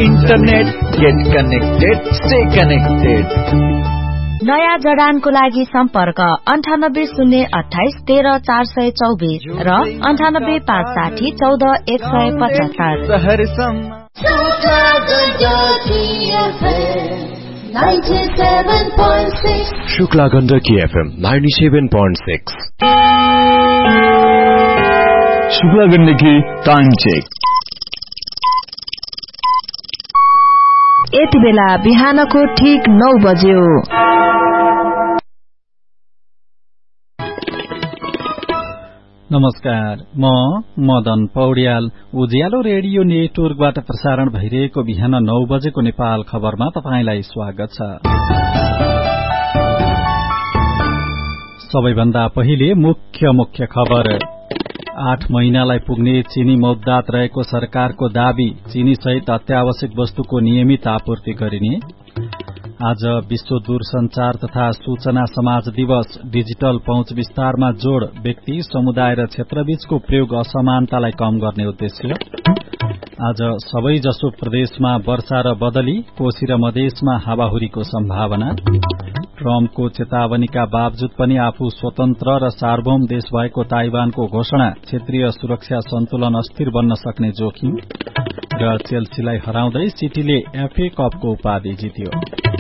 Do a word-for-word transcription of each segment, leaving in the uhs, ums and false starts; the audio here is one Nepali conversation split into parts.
Internet, get connected, stay connected. नयाँ जडानको लागि सम्पर्क अन्ठानब्बे शून्य अठाइस तेह्र चार सय चौबिस र अन्ठानब्बे पाँच साठी चौध एक सय पचहत्तर। Shukla Gandaki FM ninety seven point six. Shukla Gandaki time check. यति बेला बिहानको ठीक नौ बज्यो। नमस्कार, म मदन पौड्याल। उज्यालो रेडियो नेटवर्कबाट प्रसारण भइरहेको बिहान नौ बजेको नेपाल खबरमा तपाईंलाई स्वागत छ। सबैभन्दा पहिले मुख्य मुख्य खबर। आठ महिनालाई पुग्ने चीनी मौद्दात रहेको सरकारको दावी। चीनी सहित अत्यावश्यक वस्तुको नियमित आपूर्ति गरिने। आज विश्व दूरसञ्चार तथा सूचना समाज दिवस। डिजिटल पहुँच विस्तारमा जोड़। व्यक्ति, समुदाय र क्षेत्रबीचको प्रयोग असमानतालाई कम गर्ने उद्देश्य। आज सबैजसो प्रदेशमा वर्षा र बदली। कोशी र मधेसमा हावाहुरीको सम्भावना। ट्रम्पको चेतावनीका बावजुद पनि आफू स्वतन्त्र र सार्वभौम देश भएको ताइवानको घोषणा। क्षेत्रीय सुरक्षा सन्तुलन अस्थिर बन्न सक्ने जोखिम। र चेल्सीलाई हराउँदै सिटीले एफए कपको उपाधि जित्यो।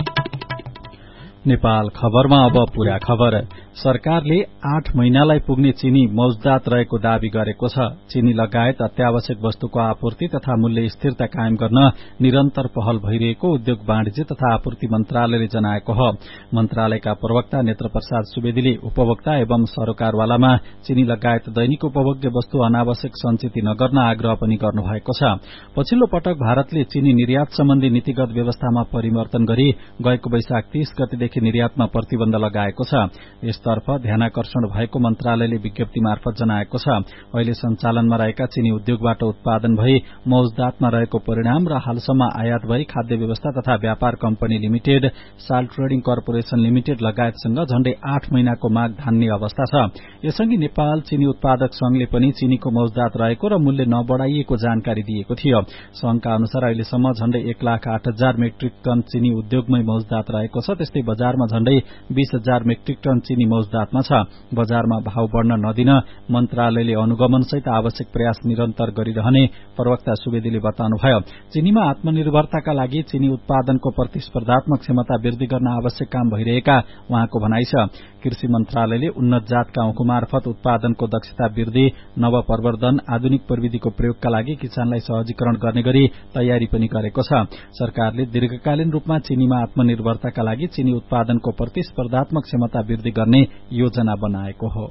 नेपाल खबरमा अब पूरा खबर। सरकारले आठ महिनालाई पुग्ने चीनी मौजदात रहेको दावी गरेको छ। चीनी लगायत अत्यावश्यक वस्तुको आपूर्ति तथा मूल्य स्थिरता कायम गर्न निरन्तर पहल भइरहेको उद्योग वाणिज्य तथा आपूर्ति मन्त्रालयले जनाएको हो। मन्त्रालयका प्रवक्ता नेत्र प्रसाद सुवेदीले उपभोक्ता एवं सरोकारवालामा चीनी लगायत दैनिक उपभोग्य वस्तु अनावश्यक सञ्चित नगर्न आग्रह पनि गर्नुभएको छ। पछिल्लो पटक भारतले चीनी निर्यात सम्बन्धी नीतिगत व्यवस्थामा परिवर्तन गरी गएको वैशाख तीस गतेदेखि निर्यातमा प्रतिबन्ध लगाएको छ। यसतर्फ ध्यानाकर्षण भएको मन्त्रालयले विज्ञप्ति मार्फत जनाएको छ। अहिले सञ्चालनमा रहेका चीनी उद्योगबाट उत्पादन भई मौजदातमा रहेको परिणाम र हालसम्म आयात भई खाद्य व्यवस्था तथा व्यापार company limited, salt trading corporation limited लगायतसँग झण्डै आठ महिनाको माग धान्ने अवस्था छ। यसअघि नेपाल चीनी उत्पादक संघले पनि चीनीको मौजदात रहेको र मूल्य नबढ़ाइएको जानकारी दिएको थियो। संघका अनुसार अहिलेसम्म झण्डै एक लाख आठ हजार मेट्रिक टन चीनी उद्योगमै मौजदात रहेको छ। त्यस्तै बजारमा झण्डै बीस हजार मेट्रिक टन चीनी मौजदातमा छ। बजारमा भाव बढ़न नदिन मन्त्रालयले अनुगमनसहित आवश्यक प्रयास निरन्तर गरिरहने प्रवक्ता सुवेदीले बताउनुभयो। चीनीमा आत्मनिर्भरताका लागि चीनी उत्पादनको प्रतिस्पर्धात्मक क्षमता वृद्धि गर्न आवश्यक काम भइरहेका उहाँको भनाइ छ। कृषि मन्त्रालयले उन्नत जातका औँखु मार्फत उत्पादनको दक्षता वृद्धि, नवप्रवर्धन, आधुनिक प्रविधिको प्रयोगका लागि किसानलाई सहजीकरण गर्ने गरी तयारी पनि गरेको छ। सरकारले दीर्घकालीन रूपमा चीनीमा आत्मनिर्भरताका लागि चीनी उत्पादनको प्रतिस्पर्धात्मक क्षमता वृद्धि गर्ने योजना बनाएको हो।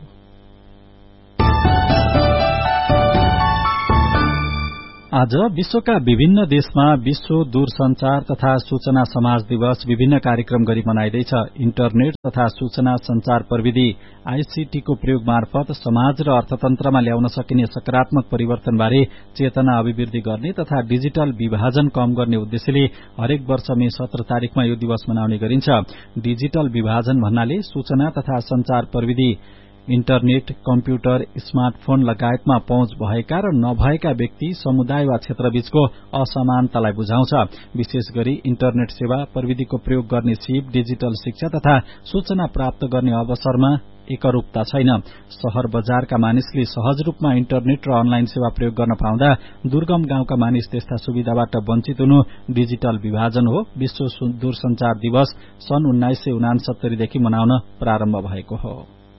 आज विश्वका विभिन्न देशमा विश्व दूरसञ्चार तथा सूचना समाज दिवस विभिन्न कार्यक्रम गरी मनाइँदैछ। इन्टरनेट तथा सूचना संचार प्रविधि आईसीटी को प्रयोग मार्फत समाज र अर्थतन्त्रमा ल्याउन सकिने सकारात्मक परिवर्तनबारे चेतना अभिवृद्धि गर्ने तथा डिजिटल विभाजन कम गर्ने उद्देश्यले हरेक वर्ष मे सत्र तारिकमा यो दिवस मनाउने गरिन्छ। डिजिटल विभाजन भन्नाले सूचना तथा संचार प्रविधि, इन्टरनेट, कम्प्युटर, स्मार्टफोन लगायतमा पहुँच भएका र नभएका व्यक्ति, समुदाय वा क्षेत्रबीचको असमानतालाई बुझाउँछ। विशेष गरी इन्टरनेट सेवा, प्रविधिको प्रयोग गर्ने सिप, डिजिटल शिक्षा तथा सूचना प्राप्त गर्ने अवसरमा एकरूपता छैन। शहर बजारका मानिसले सहज रूपमा इन्टरनेट र अनलाइन सेवा प्रयोग गर्न पाउँदा दुर्गम गाउँका मानिस त्यस्ता सुविधाबाट वञ्चित हुनु डिजिटल विभाजन हो। विश्व दूरसञ्चार दिवस सन् उन्नाइस सय उनासत्तरी देखि मनाउन प्रारम्भ भएको हो।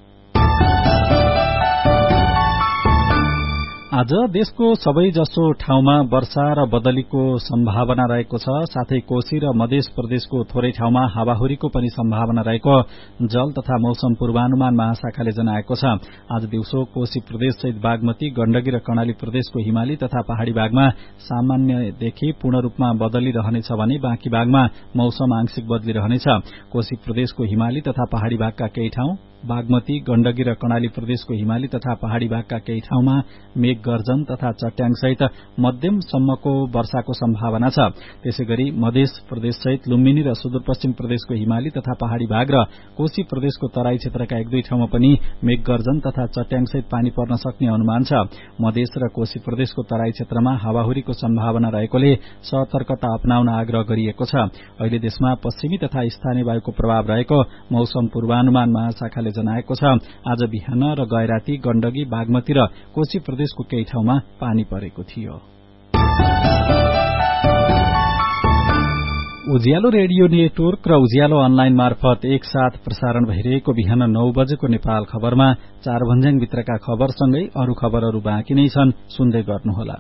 आज देशको सबैजसो ठाउँमा वर्षा र बदलीको सम्भावना रहेको छ। साथै कोशी र मध्य प्रदेशको थोरै ठाउँमा हावाहुरीको पनि सम्भावना रहेको जल तथा मौसम पूर्वानुमान महाशाखाले जनाएको छ। आज दिउँसो कोशी प्रदेश सहित बागमती, गण्डकी र कर्णाली प्रदेशको हिमाली तथा पहाड़ी भागमा सामान्यदेखि पूर्ण रूपमा बदली रहनेछ भने बाँकी भागमा मौसम आंशिक बदली रहनेछ। कोशी प्रदेशको हिमाली तथा पहाड़ी भागका केही ठाउँ, बागमती, गण्डकी र कर्णाली प्रदेशको हिमाली तथा पहाड़ी भागका केही ठाउँमा मेघ गर्जन तथा चट्याङसहित मध्यमसम्मको वर्षाको सम्भावना छ। त्यसैगरी मध्य प्रदेश सहित लुम्बिनी र सुदूरपश्चिम प्रदेशको हिमाली तथा पहाड़ी भाग र कोशी प्रदेशको तराई क्षेत्रका एक दुई ठाउँमा पनि मेघ गर्जन तथा चट्याङसहित पानी पर्न सक्ने अनुमान छ। मधेस र कोशी प्रदेशको तराई क्षेत्रमा हावाहुरीको सम्भावना रहेकोले सतर्कता अपनाउन आग्रह गरिएको छ। अहिले देशमा पश्चिमी तथा स्थानीय वायुको प्रभाव रहेको मौसम पूर्वानुमान महाशाखाले जनाएको छ। आज बिहान र गएराती गण्डकी, बागमती र कोशी प्रदेशको केही ठाउँमा पानी परेको थियो। उज्यालो रेडियो नेटवर्क र उज्यालो अनलाइन मार्फत एकसाथ प्रसारण भइरहेको बिहान नौ बजेको नेपाल खबरमा चार भन्ज्याङ भित्रका खबरसँगै अरू खबरहरू बाँकी नै छन्, सुन्दै गर्नुहोला।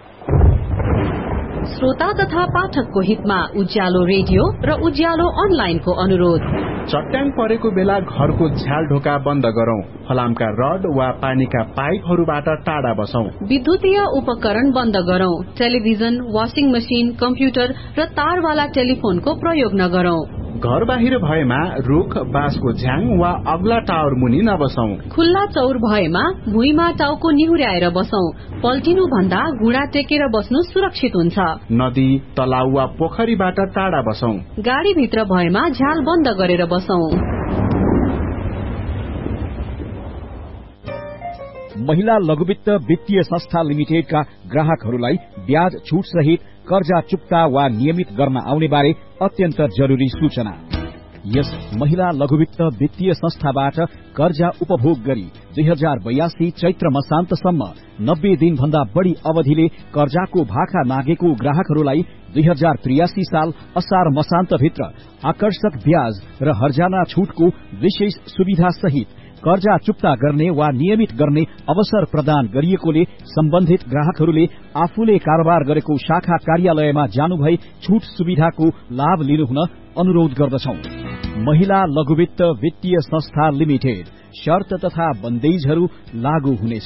श्रोता तथा पाठकको हितमा उज्यालो रेडियो र उज्यालो अनलाइनको अनुरोध। चट्याङ परेको बेला घरको झ्याल ढोका बन्द गरौं। फलामका रड वा पानीका पाइपहरूबाट टाढा बसौं। विद्युतीय उपकरण बन्द गरौं। टेलिभिजन, वाशिङ मशिन, कम्प्युटर र तारवाला टेलिफोनको प्रयोग नगरौं। घर बाहिर भएमा रुख, बाँसको झ्याङ वा अग्ला टावर मुनि नबसौं। खुल्ला चौर भएमा भुइँमा टाउको निहुर्याएर बसौं। पल्टिनु भन्दा घुँडा टेकेर बस्नु सुरक्षित हुन्छ। नदी, तलाउ वा पोखरीबाट टाढा बसौं। गाडी भित्र भएमा झ्याल बन्द गरेर बसौं। महिला लघुवित्त वित्तीय संस्था लिमिटेडका ग्राहकहरूलाई ब्याज छूट सहित कर्जा चुक्ता वा नियमित गर्न आउने बारे अत्यन्त जरूरी सूचना। यस महिला लघुवित्त वित्तीय संस्थाबाट कर्जा उपभोग गरी दुई हजार बयासी चैत्र मसान्तसम्म नब्बे दिन भन्दा बढ़ी अवधिले कर्जाको भाका मागेको ग्राहकहरूलाई दुई हजार त्रियासी साल असार मसान्तभित्र आकर्षक ब्याज र हर्जाना छूटको विशेष सुविधा सहित कर्जा चुक्ता गर्ने वा नियमित गर्ने अवसर प्रदान गरिएकोले सम्बन्धित ग्राहकहरूले आफूले कारोबार गरेको शाखा कार्यालयमा जानुभई छूट सुविधाको लाभ लिनुहुन अनुरोध गर्दछौं। महिला लघुवित्त वित्तीय संस्था लिमिटेड। शर्त तथा बन्देजहरू लागू हुनेछ।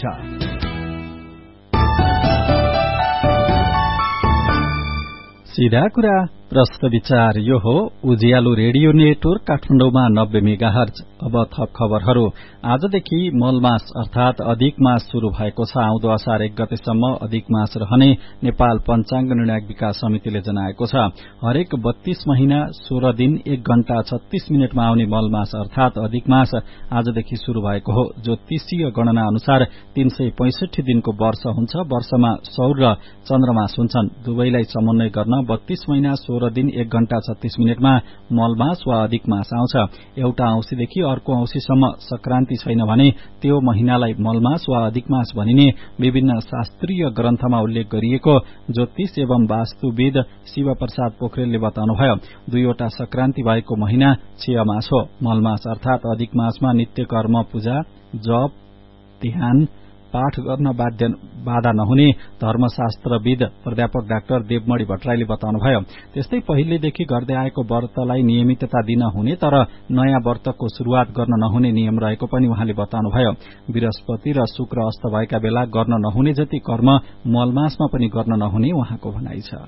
सीधा कुरा प्रश्न विचार यो हो उज्यालो रेडियो नेटवर्क काठमाडौँमा नब्बे मेगाहर्ज। अब थप खबरहरू। आजदेखि मलमास अर्थात अधिक मास शुरू भएको छ। आउँदो असार एक गतेसम्म अधिक मास रहने नेपाल पञ्चाङ्ग निर्णायक विकास समितिले जनाएको छ। हरेक बत्तीस महिना सोह्र दिन एक घण्टा छत्तीस मिनटमा आउने मलमास अर्थात अधिक मास आजदेखि शुरू भएको हो। ज्योतिषीय गणना अनुसार तीन सय पैंसठी दिनको वर्ष हुन्छ। वर्षमा सौर र चन्द्रमास हुन्छन्। दुवैलाई समन्वय गर्न बत्तीस महिना सोह्र दिन एक घण्टा छत्तीस मिनटमा मलमास वा अधिक मास आउँछ। एउटा औँसीदेखि अर्को औँसीसम्म संक्रान्ति छैन भने त्यो महिनालाई मलमास वा अधिक मास भनिने विभिन्न शास्त्रीय ग्रन्थमा उल्लेख गरिएको ज्योतिष एवं वास्तुविद शिव प्रसाद पोखरेलले बताउनुभयो। दुईवटा संक्रान्ति भएको महिना छेह मास हो। मलमास अर्थात अधिक मासमा नित्य कर्म, पूजा, जप, ध्यान, पाठ गर्न बाध्य बाधा नहुने धर्मशास्त्रविद प्राध्यापक डाक्टर देवमणि भट्टराईले बताउनुभयो। त्यस्तै पहिलेदेखि गर्दै आएको व्रतलाई नियमितता दिन हुने तर नयाँ व्रतको शुरूआत गर्न नहुने नियम रहेको पनि उहाँले बताउनुभयो। बृहस्पति र शुक्र अस्त भएका बेला गर्न नहुने जति कर्म मलमासमा पनि गर्न नहुने उहाँको भनाइ छ।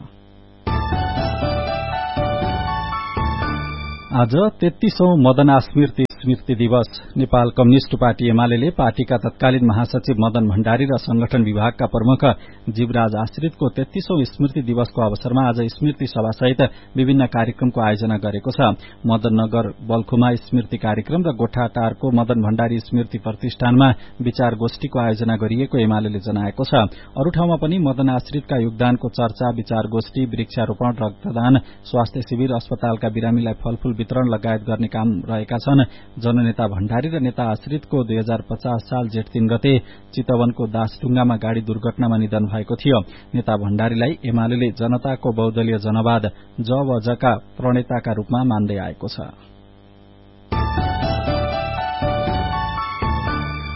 आज तेत्तीसौं मदन स्मृति स्मृति दिवस। नेपाल कम्युनिष्ट पार्टी एमाले पार्टीका तत्कालीन महासचिव मदन भण्डारी र संगठन विभागका प्रमुख जीवराज आश्रितको तेत्तीसौं स्मृति दिवसको अवसरमा आज स्मृति सभा सहित विभिन्न कार्यक्रमको आयोजना गरेको छ। मदननगर बल्खुमा स्मृति कार्यक्रम र गोठाटारको मदन भण्डारी स्मृति प्रतिष्ठानमा विचार गोष्ठीको आयोजना गरिएको एमाले जनाएको छ। अरू ठाउँमा पनि मदन आश्रितका योगदानको चर्चा, विचार गोष्ठी, वृक्षारोपण, रक्तदान, स्वास्थ्य शिविर, अस्पतालका बिरामीलाई फलफूल वितरण लगायत गर्ने काम रहेका छन्। जननेता भण्डारी र नेता आश्रितको दुई हजार पचास साल जेठ तीन गते चितवनको दासढुङ्गामा गाड़ी दुर्घटनामा निधन भएको थियो। नेता भण्डारीलाई एमाले जनताको बहुदलीय जनवाद ज व जका प्रणेताका रूपमा मान्दै आएको छ।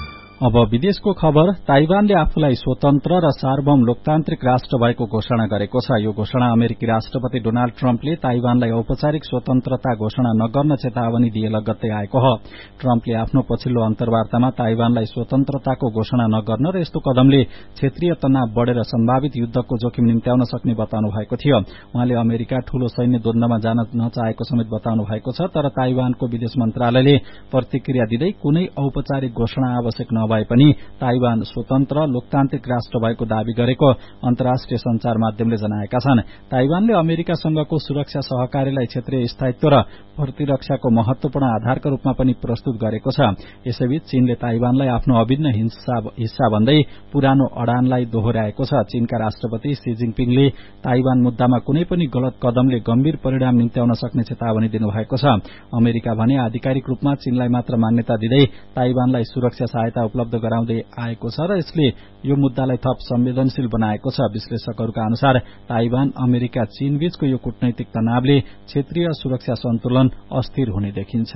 अब विदेशको खबर। ताइवानले आफूलाई स्वतन्त्र र सार्वभौम लोकतान्त्रिक राष्ट्र भएको घोषणा गरेको छ। यो घोषणा अमेरिकी राष्ट्रपति डोनाल्ड ट्रम्पले ताइवानलाई औपचारिक स्वतन्त्रता घोषणा नगर्न चेतावनी दिए लगत्तै आएको हो। ट्रम्पले आफ्नो पछिल्लो अन्तर्वार्तामा ताइवानलाई स्वतन्त्रताको घोषणा नगर्न र यस्तो कदमले क्षेत्रीय तनाव बढ़ेर सम्भावित युद्धको जोखिम निम्त्याउन सक्ने बताउनु भएको थियो। उहाँले अमेरिका ठूलो सैन्य द्वन्द्वमा जान नचाहेको समेत बताउनु भएको छ। तर ताइवानको विदेश मन्त्रालयले प्रतिक्रिया दिँदै कुनै औपचारिक घोषणा आवश्यक नभए पनि ताइवान स्वतन्त्र लोकतान्त्रिक राष्ट्र भएको दावी गरेको अन्तर्राष्ट्रिय संचार माध्यमले जनाएका छन्। ताइवानले अमेरिकासँगको सुरक्षा सहकारीलाई क्षेत्रीय स्थायित्व र प्रतिरक्षाको महत्वपूर्ण आधारका रूपमा पनि प्रस्तुत गरेको छ। यसैबीच चीनले ताइवानलाई आफ्नो अभिन्न हिस्सा भन्दै पुरानो अडानलाई दोहोर्याएको छ। चीनका राष्ट्रपति शी जिनपिङले ताइवान मुद्दामा कुनै पनि गलत कदमले गम्भीर परिणाम निम्त्याउन सक्ने चेतावनी दिनुभएको छ। अमेरिका भने आधिकारिक रूपमा चीनलाई मात्र मान्यता दिँदै ताइवानलाई सुरक्षा सहायता उपलब्ध गराउँदै आएको छ र यसले यो मुद्दालाई थप संवेदनशील बनाएको छ। विश्लेषकहरूका अनुसार ताइवान अमेरिका चीन बीचको यो कूटनैतिक तनावले क्षेत्रीय सुरक्षा सन्तुलन अस्थिर हुने देखिन्छ।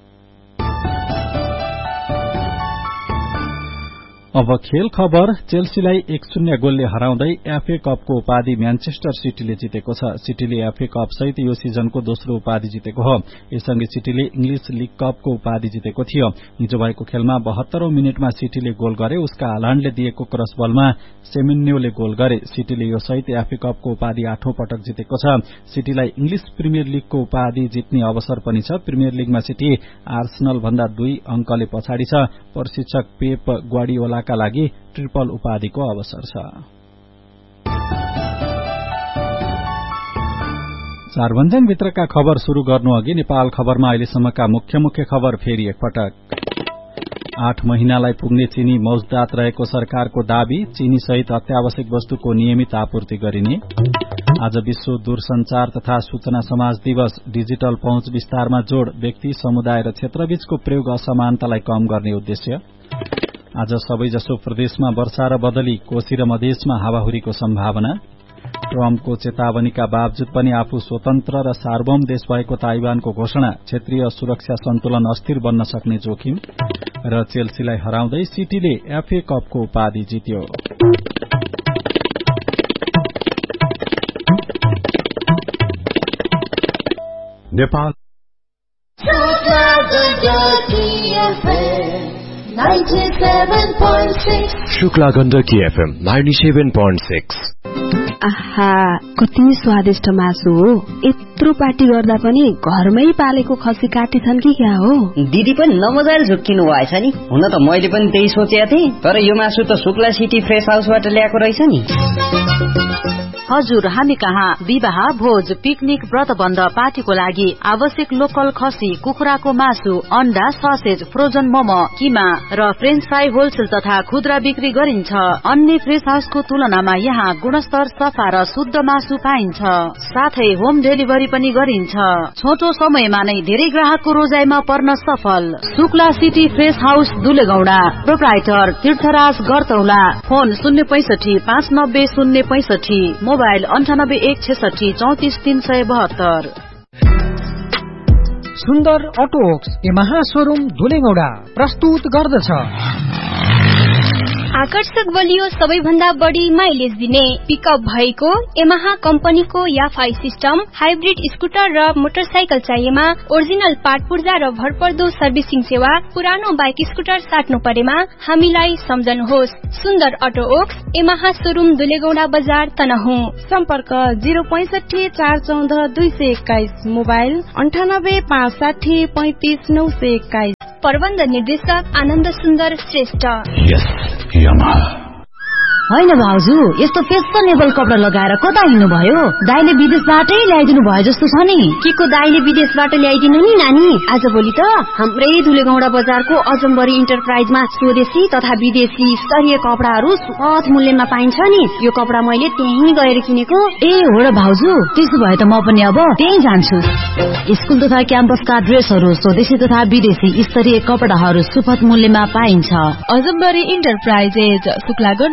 अब खेल खबर। चेल्सीलाई एक शून्य गोलले हराउँदै एफए कपको उपाधि म्यानचेस्टर सिटीले जितेको छ। सिटीले एफए कप सहित यो सिजनको दोस्रो उपाधि जितेको हो। यससँगै सिटीले इंग्लिश लीग कपको उपाधि जितेको थियो। हिजो भएको खेलमा बहत्तरौं मिनटमा सिटीले गोल गरे। उसका हालाण्डले दिएको क्रस बलमा सेमिन्योले गोल गरे। सिटीले यो सहित एफए कपको उपाधि आठौं पटक जितेको छ। सिटीलाई इंग्लिश प्रिमियर लीगको उपाधि जित्ने अवसर पनि छ। प्रिमियर लीगमा सिटी आर्सेनल भन्दा दुई अंकले पछाडि छ। प्रशिक्षक पेप ग्वार्डियोला का लागि ट्रिपल उपाधिको अवसर छ। चारभन्ज्याङ भित्रका खबर शुरू गर्नु अघि नेपाल खबरमा अहिलेसम्मका मुख्य मुख्य खबर फेरि एकपटक। आठ महिनालाई पुग्ने चीनी मौजदात रहेको सरकारको दावी। चीनी सहित अत्यावश्यक वस्तुको नियमित आपूर्ति गरिने। आज विश्व दूरसंचार तथा सूचना समाज दिवस। डिजिटल पहुँच विस्तारमा जोड़। व्यक्ति समुदाय र क्षेत्रबीचको प्रयोग असमानतालाई कम गर्ने उद्देश्य। आज सबैजसो प्रदेशमा वर्षा र बदली। कोशी र मधेसमा हावाहुरीको सम्भावना। ट्रम्पको चेतावनीका बावजुद पनि आफू स्वतन्त्र र सार्वभौम देश भएको ताइवानको घोषणा। क्षेत्रीय सुरक्षा सन्तुलन अस्थिर बन्न सक्ने जोखिम। र चेल्सीलाई हराउँदै सिटीले एफए कपको उपाधि जित्यो। Nepal Shukla Gandaki FM ninety seven point six. आहा, कति स्वादिष्ट मासु हो। यत्रो पार्टी गर्दा पनि घरमै पालेको खसी काटेछन् कि क्या हो? दिदी पनि नमजाले झुक्किनु भएछ नि। हुन त मैले पनि त्यही सोचेको थिएँ, तर यो मासु त शुक्ला सिटी फ्रेश हाउसबाट ल्याएको रहेछ नि। हजुर, हामी कहाँ विवाह, भोज, पिकनिक, व्रतबन्ध, पार्टीको लागि आवश्यक लोकल खसी, कुखुराको मासु, अण्डा, ससेज, फ्रोजन मोमो, किमा र फ्रेन्च फ्राई होलसेल तथा खुद्रा बिक्री गरिन्छ। अन्य फ्रेश हाउसको तुलनामा यहाँ गुणस्तर, सफा र शुद्ध मासु पाइन्छ। साथै होम डेलिभरी पनि गरिन्छ। छोटो समयमा नै धेरै ग्राहकको रोजाइमा पर्न सफल। Shukla city fresh house दुलेगौडा। Proprietor तीर्थराज गरतौला। फोन शून्य पैसठी पाँच नब्बे शून्य पैसठी। मोबाइल अन्ठानब्बे एक छेसठी चौतिस तीन सय बहत्तर। सुन्दर अटोक्स यमाहा शोरूम धुलेगौडा प्रस्तुत गर्दछ आकर्षक बलियो सबैभन्दा बढी माइलेज दिने पिकअप भएको यमाहा कम्पनीको याफाई सिस्टम, हाइब्रिड स्कुटर र मोटरसाइकल चाहिएमा ओरिजिनल पार्ट पूर्जा र भरपर्दो सर्भिसिङ सेवा। पुरानो बाइक स्कुटर साट्नु परेमा हामीलाई सम्झनुहोस्। सुन्दर अटो ओक्स यमाहा शोरूम दुलेगौडा बजार तनहुँ। सम्पर्क जिरो पैसठी चार चौध दुई सय एक्काइस। मोबाइल अन्ठानब्बे पाँच साठी पैंतिस नौ सय एक्काइस। प्रबन्ध निर्देशक आनन्द सुन्दर श्रेष्ठ। होइन भाउजू, यस्तो फेसनेबल कपडा लगाएर कता हिँड्नु भयो? दाइले विदेशबाटै ल्याइदिनु भयो जस्तो छ नि। के को दाइले विदेशबाट ल्याइदिनु नि नानी? आज भोलि त हाम्रै धुलेगौडा बजारको अजम्बरी इन्टरप्राइजमा स्वदेशी तथा विदेशी स्तरीय कपडाहरू सुपथ मूल्यमा पाइन्छ नि। यो कपडा मैले त्यहीँ गएर किनेको। ए हो र भाउजू, त्यसो भए त म पनि अब त्यही जान्छु। स्कुल तथा क्याम्पसका ड्रेसहरू, स्वदेशी तथा विदेशी स्तरीय कपडाहरू सुपथ मूल्यमा पाइन्छ। अजम्बरी इन्टरप्राइजेज, शुक्ला गण्डकी चार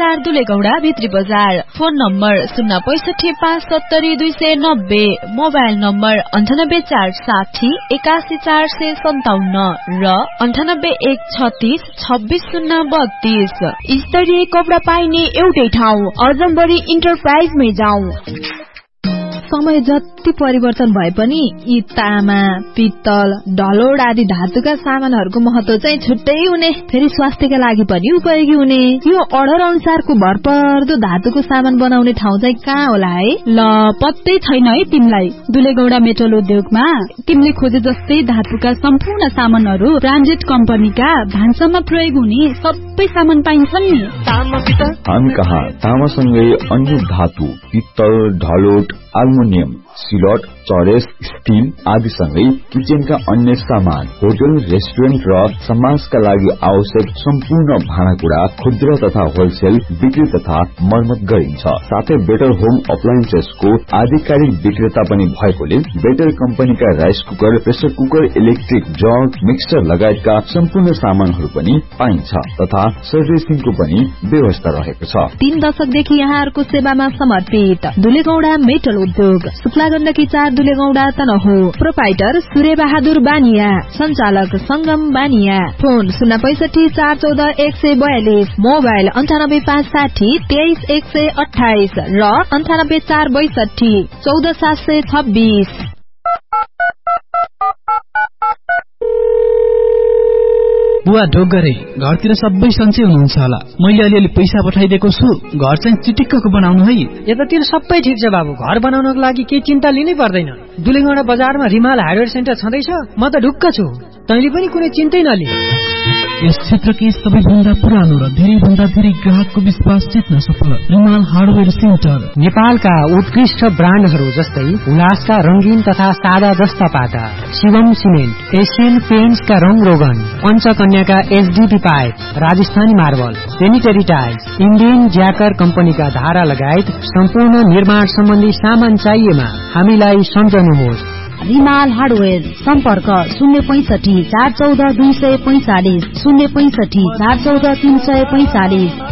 चार दुलेगौडा भित्री बजार। फोन नम्बर शून्य पैसठी पाँच सत्तरी दुई सय नब्बे। मोबाइल नम्बर अन्ठानब्बे चार साठी एकासी चार सय सन्ताउन्न र अन्ठानब्बे एक छत्तीस छब्बीस शून्य बत्तीस। स्तरीय कपडा पाइने एउटै ठाउँ अजम्बरी इन्टरप्राइजमै जाउँ। समय जति परिवर्तन भए पनि यी तामा पित्तल ढलोड आदि धातुका सामानहरूको महत्व चाहिँ छुट्टै हुने, फेरि स्वास्थ्यका लागि पनि उपयोगी हुने। यो अर्डर अनुसारको भरपर्दो धातुको सामान बनाउने ठाउँ चाहिँ कहाँ होला है? ल पत्तै छैन है तिमीलाई। दुलेगौडा मेटल उद्योगमा तिमीले खोजे जस्तै धातुका सम्पूर्ण सामानहरू ब्रान्डेड कम्पनीका भान्सामा प्रयोग हुने सबै सामान पाइन्छन् नि। हामी कहाँ तामासँगै अन्य धातु पित्तल ढलोट एल्युमिनियम सिलट चरेस स्टील आदिसँगै किचनका अन्य सामान होटल रेस्टुरेन्ट र समाजका लागि आवश्यक सम्पूर्ण भाँडाकुँडा खुद्रा तथा होलसेल बिक्री तथा मर्मत गरिन्छ। साथै बेटर होम अप्लायन्सेसको आधिकारिक विक्रेता पनि भएकोले बेटर कम्पनीका rice cooker pressure cooker electric jug mixer लगायतका सम्पूर्ण सामानहरू पनि पाइन्छ तथा सर्भिसिङको पनि व्यवस्था रहेको छ। तीन दशकदेखि यहाँहरूको सेवामा समर्पित दुलेगौडा मेटल उद्योग शुक्ला गण्डकी चार दुलेगौडा तनहु। प्रोपाइटर सूर्य बहादुर बानिया, संचालक संगम बानिया। फोन शून्य पैसठी चार चौध एक सय बयालिस। मोबाइल अन्ठानब्बे पाँच साठी तेइस एक सय अठाइस र अन्ठानब्बे चार बैसठी चौध सात सय छब्बीस। बुवा ढोगरे घरतिर सबै सन्चै हुनुहुन्छ होला। मैले अलिअलि पैसा पठाइदिएको छु, घर चाहिँ चिटिक्कको बनाउनु है। यतातिर सबै ठिक छ बाबु, घर बनाउनको लागि केही चिन्ता लिनै पर्दैन। दुलेगौडा बजारमा रिमाल हार्डवेयर सेन्टर छँदैछ, म त ढुक्क छु। तैँले पनि कुनै चिन्तै नलि। यस क्षेत्रकै सबैभन्दा पुरानो र धेरै भन्दा धेरै ग्राहकको विश्वास जित्न सफल रिमाल हार्डवेयर सेन्टर। नेपालका उत्कृष्ट ब्रान्डहरू जस्तै उल्लासका रंगीन तथा सादा जस्ता पाता, शिवम सिमेन्ट, एशियन पेन्ट्सका रंग रोगन, पञ्चकन्याका HDB pipe, Rajasthani marble, sanitary tiles, Indian ज्याकर कम्पनीका धारा लगायत सम्पूर्ण निर्माण सम्बन्धी सामान चाहिएमा हामीलाई सम्झनुहोस्। रिमाल हार्डवेयर सम्पर्क शून्य पैसठी चार चौध दुई सय पैंचालिस शून्य पैसठी चार चौध तीन सय पैंचालिस।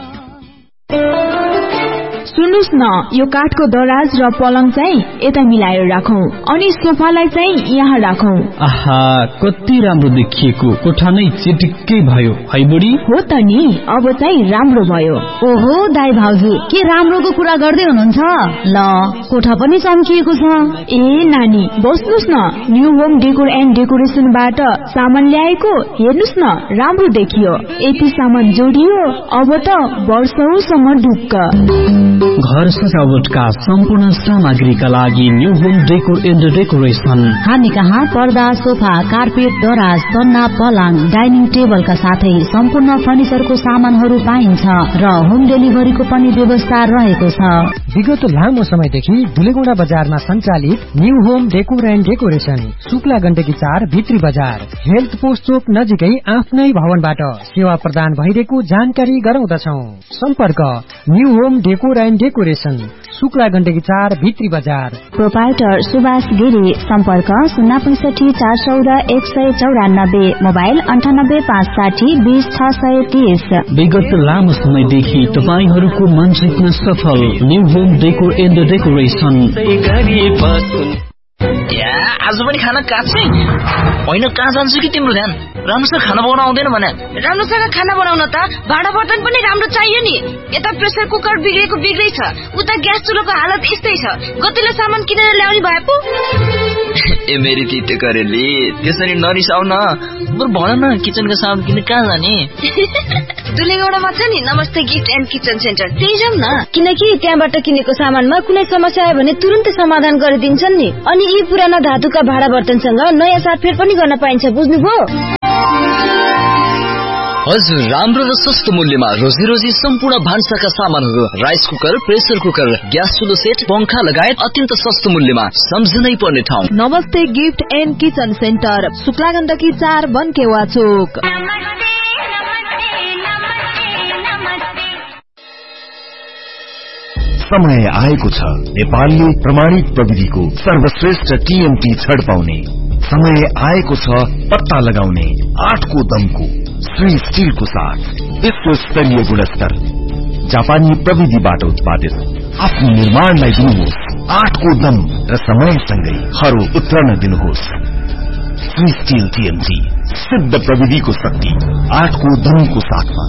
सुन्नुस् न, यो काठको दराज र पलङ चाहिँ यता मिलाएर राखौं अनि सोफालाई चाहिँ यहाँ राखौं। आहा, कति राम्रो देखिएको, कोठा नै चिटिक्कै भयो है बुढी। हो त नि, अब चाहिँ राम्रो भयो। ओहो दाइ भाउजू, के राम्रोको कुरा गर्दै हुनुहुन्छ? ल कोठा पनि चम्किएको छ। ए नानी बस्नुस् न, न्यू होम डेकोर एन्ड डेकोरेसनबाट सामान ल्याएको, हेर्नुस् न राम्रो देखियो। यति सामान जोडियो, अब त वर्षौसम्म ढुक्क। घर सजावटका सम्पूर्ण सामग्रीका लागि new home decor and decoration. हामी कहाँ पर्दा सोफा कार्पेट दराज तन्ना पलङ डाइनिङ टेबलका साथै सम्पूर्ण फर्निचरको सामानहरू पाइन्छ र होम डेलिभरीको पनि व्यवस्था रहेको छ। विगत लामो समयदेखि दुलेगौडा बजारमा सञ्चालित new home decor and decoration Shukla Gandaki चार भित्री बजार हेल्थ पोस्ट चोक नजिकै आफ्नै भवनबाट सेवा प्रदान भइरहेको जानकारी गराउँदछौ। सम्पर्क new home decor and decoration Shukla Gandaki चार भित्री बजार। प्रोपाइटर सुभाष गिरी, सम्पर्क शून्य पैसठी चार चौध एक सय चौरानब्बे। मोबाइल अन्ठानब्बे पाँच साठी बीस छ सय तीस। विगत लामो समयदेखि तपाईहरूको मन जित्न सफल new home decor and decoration. आज पनि खाना काट्छै होइन, कहाँ जान्छु कि तिम्रो ध्यान? राम्रोसँग खाना बनाउन आउँदैन भने? राम्रोसँग खाना बनाउन त भाँडा बर्तन पनि राम्रो चाहियो नि। यता प्रेसर कुकर बिग्रेको बिग्रै छ, उता ग्यास चुलोको हालत यस्तै छ। गतिलो सामान किनेर ल्याउने भए पो। ए मेरी तिते करेली, त्यसरी नरिसाउ न। बरु भन न, किचनका सामान किन्ने कहाँ जाने? दुलेगौडामा छ नि नमस्ते गिफ्ट एन्ड किचन सेन्टर, त्यही जाउँ न। किनकि त्यहाँबाट किनेको सामानमा कुनै समस्या आयो भने तुरुन्तै समाधान गरिदिन्छन् नि। अनि यी पुराना धातुका भाँडा बर्तनसँग नयाँ साटफेर पनि गर्न पाइन्छ, बुझ्नुभयो? हजुर, राम्रो र सस्तो मूल्यमा रोजी रोजी सम्पूर्ण भान्साका सामानहरू, rice cooker, pressure cooker, gas चुलो set, पंखा लगायत अत्यन्त सस्तो मूल्यमा सम्झनै पर्ने ठाउँ नमस्ते gift and kitchen centre Shukla Gandaki चार बनकेवा चोक। समय आएको छ नेपालले प्रमाणित प्रविधिको सर्वश्रेष्ठ टीएमटी छड पाउने। समय आएको छ पत्ता लगाउने आठको दमको श्री स्टिलको साथ विश्व स्तरीय गुणस्तर जापानी प्रविधिबाट उत्पादित। आफ्नो निर्माणलाई दिनुहोस् आठको दम र समयसँगै खरो उत्रन दिनुहोस्। स्टील टीएमटी सिद्ध प्रविधिको शक्ति आठको दमको साथमा।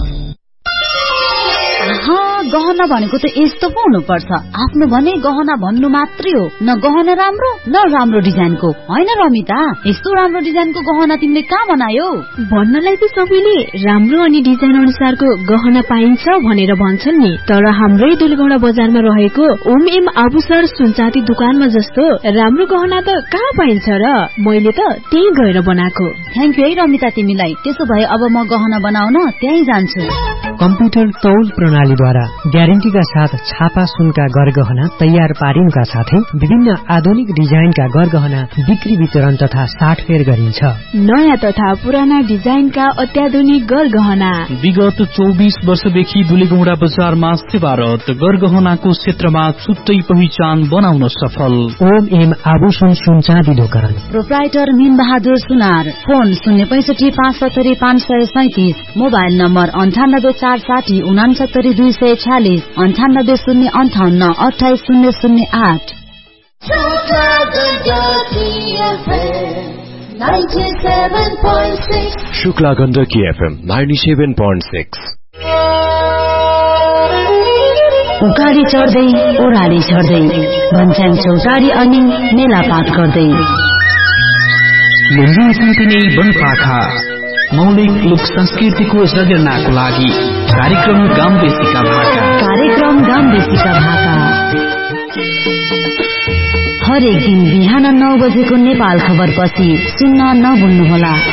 गहना भनेको त यस्तो पो हुनुपर्छ। आफ्नो भने गहना भन्नु मात्रै हो, न गहना राम्रो न राम्रो डिजाइनको। होइन रमिता, यस्तो राम्रो डिजाइनको गहना तिमीले कहाँ बनायो? भन्नलाई त सबैले राम्रो अनि डिजाइन अनुसारको गहना पाइन्छ भनेर भन्छन् नि, तर हाम्रै दुलगौडा बजारमा रहेको ओम एम आभूषण सुनचाँदी दुकानमा जस्तो राम्रो गहना त कहाँ पाइन्छ र? मैले त त्यही गएर बनाएको। थ्याङ्क यू है रमिता तिमीलाई। त्यसो भए अब म गहना बनाउन त्यही जान्छु। कम्प्युटर तौल प्रणालीद्वारा ग्यारेन्टीका साथ छापा सुनका गरगहना तयार पारिनुका साथै विभिन्न आधुनिक डिजाइनका गरगहना बिक्री वितरण तथा साटफेर गरिन्छ। नयाँ तथा पुराना डिजाइनका अत्याधुनिक गरगहना विगत चौबिस वर्षदेखि दुलेगौडा बजारमा सेवारत, गरगहनाको क्षेत्रमा छुट्टै पहिचान बनाउन सफल। ओम एम आभूषण सुनचाँदी दोकान, प्रोप्राइटर मीन बहादुर सुनार। फोन शून्य पैसठी पाँच सत्तरी पाँच सय सैतिस। मोबाइल नम्बर अन्ठानब्बे चार साठी उनासत्तरी दुई सय छ्यालिस, अन्ठानब्बे शून्य अन्ठाउन्न अठाइस शून्य शून्य आठ। Shukla Gandaki FM ninety seven point six. उकाली चढ्दै ओह्राली चढ्दै भन्छन् चौतारी अनि मेलापात गर्दै लुम्बिनी वनपाखा मौलिक लोक संस्कृतिको जगेर्नाको लागि कार्यक्रम गाउँदेशीका भाका। कार्यक्रम गाउँदेशीका भाका हरेक दिन बिहान नौ बजेको नेपाल खबर पछि सुन्न नभुल्नुहोला।